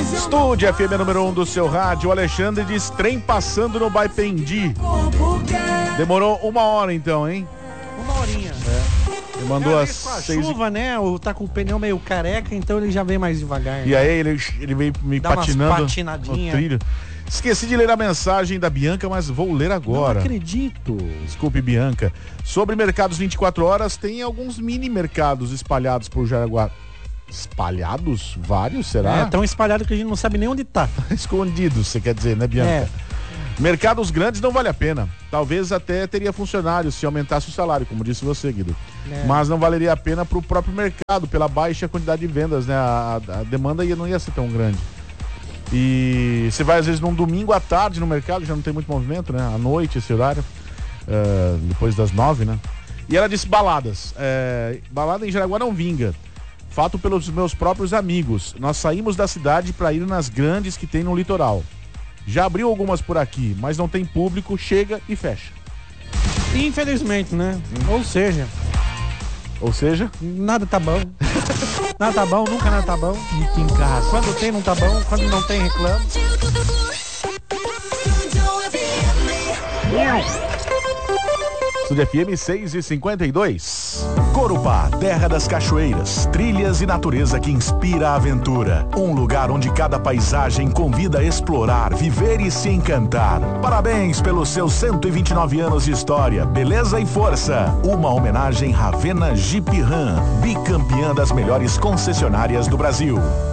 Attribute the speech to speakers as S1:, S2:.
S1: Estúdio FM número 1 do seu rádio. O Alexandre diz trem passando no Baipendi. Demorou 1 hora então, hein?
S2: 1 horinha.
S1: Ele mandou as
S2: com a
S1: 6
S2: chuva, né? Tá com o pneu meio careca, então ele já vem mais devagar.
S1: E aí ele veio me
S2: Dá
S1: patinando
S2: umas patinadinhas.
S1: no trilho. Esqueci de ler a mensagem da Bianca, mas vou ler agora.
S2: Não acredito.
S1: Desculpe, Bianca. Sobre mercados 24 horas, tem alguns mini mercados espalhados por Jaraguá. Espalhados? Vários, será?
S2: É, tão espalhado que a gente não sabe nem onde tá.
S1: Escondidos, você quer dizer, né, Bianca?
S2: É.
S1: Mercados grandes não vale a pena. Talvez até teria funcionários se aumentasse o salário, como disse você, Guido. Mas não valeria a pena para o próprio mercado, pela baixa quantidade de vendas, né? A demanda não ia ser tão grande. E você vai às vezes num domingo à tarde no mercado, já não tem muito movimento, né? À noite, esse horário, depois das 9, né? E ela disse baladas. Balada em Jaraguá não vinga. Fato pelos meus próprios amigos. Nós saímos da cidade para ir nas grandes que tem no litoral. Já abriu algumas por aqui, mas não tem público, chega e fecha.
S2: Infelizmente, né? Ou seja, nada tá bom. Nada tá bom, nunca nada tá bom. Fica em casa. Quando tem, não tá bom. Quando não tem, reclama.
S1: Estúdio FM 6h52. Corupá, terra das cachoeiras, trilhas e natureza que inspira a aventura. Um lugar onde cada paisagem convida a explorar, viver e se encantar. Parabéns pelos seus 129 anos de história, beleza e força. Uma homenagem Ravena Jeep Ram, bicampeã das melhores concessionárias do Brasil.